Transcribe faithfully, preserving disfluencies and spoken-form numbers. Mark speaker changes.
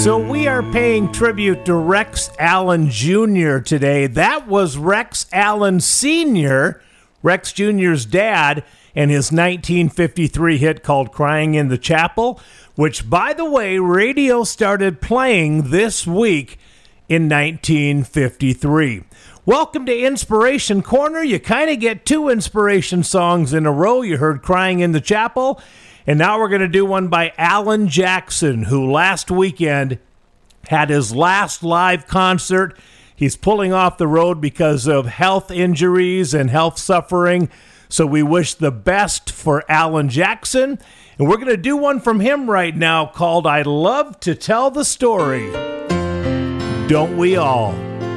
Speaker 1: So we are paying tribute to Rex Allen Junior today. That was Rex Allen Senior, Rex Junior's dad, and his nineteen fifty-three hit called Crying in the Chapel, which, by the way, radio started playing this week in nineteen fifty-three. Welcome to Inspiration Corner. You kind of get two inspiration songs in a row. You heard Crying in the Chapel, and now we're going to do one by Alan Jackson, who last weekend had his last live concert. He's pulling off the road because of health injuries and health suffering. So we wish the best for Alan Jackson. And we're going to do one from him right now called I Love to Tell the Story. Don't we all?